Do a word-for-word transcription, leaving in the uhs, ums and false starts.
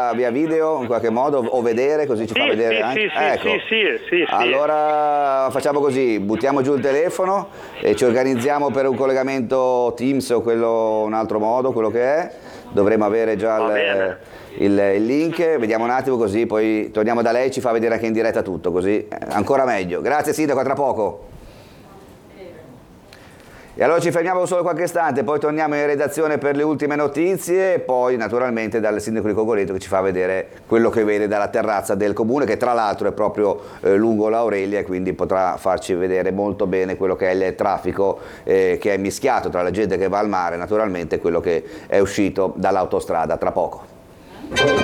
via, via video in qualche modo o vedere, così ci Sì, fa vedere sì, anche? sì, sì, Ecco. sì, sì, sì, sì. Allora facciamo così, buttiamo giù il telefono e ci organizziamo per un collegamento Teams o quello, un altro modo, quello che è. Dovremo avere già Va il, bene. il, il link, vediamo un attimo così poi torniamo da lei, ci fa vedere anche in diretta tutto, così ancora meglio. Grazie Sindaco, a tra poco. E allora ci fermiamo solo qualche istante, poi torniamo in redazione per le ultime notizie e poi naturalmente dal Sindaco di Cogoleto che ci fa vedere quello che vede dalla terrazza del comune, che tra l'altro è proprio eh, lungo l'Aurelia e quindi potrà farci vedere molto bene quello che è il traffico eh, che è mischiato tra la gente che va al mare naturalmente e quello che è uscito dall'autostrada. Tra poco.